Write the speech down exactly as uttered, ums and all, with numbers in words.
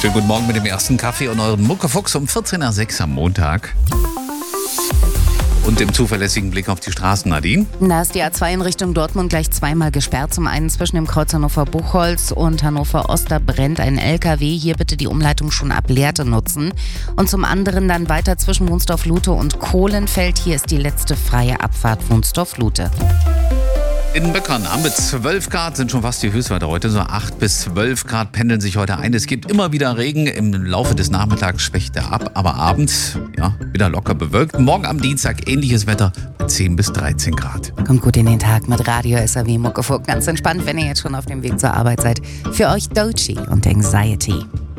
Schönen guten Morgen mit dem ersten Kaffee und euren Muckefuchs um vierzehn nach sechs am Montag. Und dem zuverlässigen Blick auf die Straßen, Nadine. Da ist die A zwei in Richtung Dortmund gleich zweimal gesperrt. Zum einen zwischen dem Kreuz Hannover-Buchholz und Hannover-Ost, da brennt ein L K W. Hier bitte die Umleitung schon ab Lehrte nutzen. Und zum anderen dann weiter zwischen Wunsdorf-Lute und Kohlenfeld. Hier ist die letzte freie Abfahrt Wunsdorf-Lute. In Böckern haben wir zwölf Grad, sind schon fast die Höchstwerte heute. So acht bis zwölf Grad pendeln sich heute ein. Es gibt immer wieder Regen. Im Laufe des Nachmittags schwächt er ab. Aber abends, ja, wieder locker bewölkt. Morgen am Dienstag ähnliches Wetter bei zehn bis dreizehn Grad. Kommt gut in den Tag mit Radio S R W Muckefuck. Ganz entspannt, wenn ihr jetzt schon auf dem Weg zur Arbeit seid. Für euch Doechii und Anxiety.